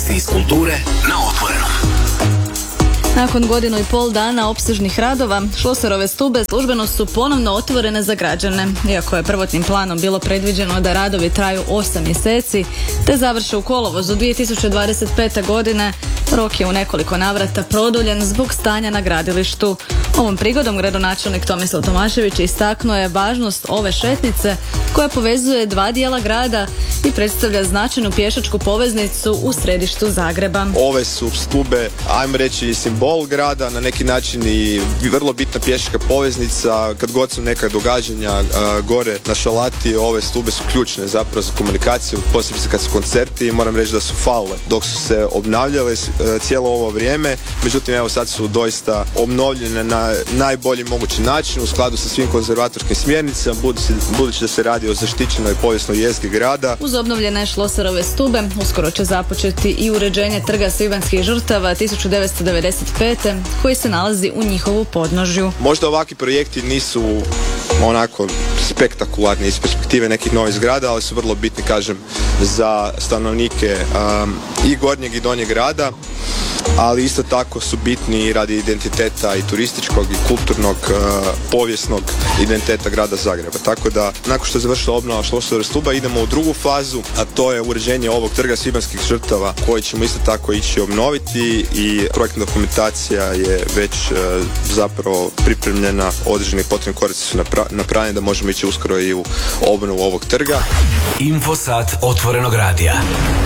Vijesti iz kulture na Otvorenom. Nakon godinu i pol dana opsežnih radova, Šlosarove stube službeno su ponovno otvorene za građane. Iako je prvotnim planom bilo predviđeno da radovi traju 8 mjeseci, te završe u kolovozu 2025. godine, rok je u nekoliko navrata produljen zbog stanja na gradilištu. Ovom prigodom gradonačelnik Tomislav Tomašević istaknuo je važnost ove šetnice koja povezuje dva dijela grada i predstavlja značajnu pješačku poveznicu u središtu Zagreba. Ove su stube, ajmo reći, simbol grada, na neki način i vrlo bitna pješačka poveznica. Kad god su neka događanja gore na Šalati, ove stube su ključne zapravo za komunikaciju, posebice kad su koncerti. Moram reći da su falile dok su se obnavljale cijelo ovo vrijeme, međutim evo sad su doista obnovljene na najbolji mogući način u skladu sa svim konzervatorskim smjernicama, budući da se radi o zaštićenoj povijesnoj jezgri grada. Uz obnovljene Šlosarove stube uskoro će započeti i uređenje trga svibanjskih žrtava 1995. koji se nalazi u njihovu podnožju. Možda ovakvi projekti nisu onako spektakularni iz perspektive nekih novih zgrada, ali su vrlo bitni, kažem, za stanovnike i gornjeg i donjeg grada, ali isto tako su bitni i radi identiteta i turističkog i kulturnog, povijesnog identiteta grada Zagreba. Tako da, nakon što je završila obnova Šlosarove stuba, idemo u drugu fazu, a to je uređenje ovog trga svibanjskih žrtava, koji ćemo isto tako ići obnoviti, i projektna dokumentacija je već zapravo pripremljena, određeni potrebni koraci su napravljeni da možemo ići uskoro i u obnovu ovog trga. Infosat Otvorenog radija.